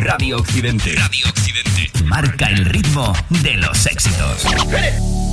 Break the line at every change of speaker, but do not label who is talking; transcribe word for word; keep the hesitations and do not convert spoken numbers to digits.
Radio Occidente. Radio Occidente. Marca el ritmo de los éxitos.